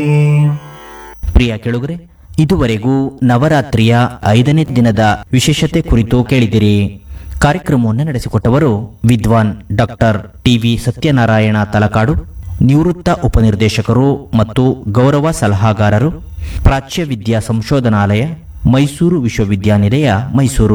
ಪ್ರಿಯ ಕೆಳುಗರೆ, ಇದುವರೆಗೂ ನವರಾತ್ರಿಯ 5ನೇ ದಿನದ ವಿಶೇಷತೆ ಕುರಿತು ಕೇಳಿದಿರಿ. ಕಾರ್ಯಕ್ರಮವನ್ನು ನಡೆಸಿಕೊಟ್ಟವರು ವಿದ್ವಾನ್ ಡಾಕ್ಟರ್ ಟಿವಿ ಸತ್ಯನಾರಾಯಣ ತಲಕಾಡು, ನಿವೃತ್ತ ಉಪನಿರ್ದೇಶಕರು ಮತ್ತು ಗೌರವ ಸಲಹಾಗಾರರು, ಪ್ರಾಚ್ಯ ವಿದ್ಯಾ ಸಂಶೋಧನಾಲಯ, ಮೈಸೂರು ವಿಶ್ವವಿದ್ಯಾನಿಲಯ, ಮೈಸೂರು.